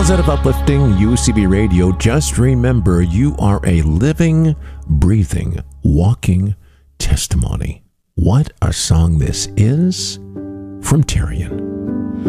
Positive, uplifting UCB Radio. Just remember, you are a living, breathing, walking testimony. What a song this is from Tyrion.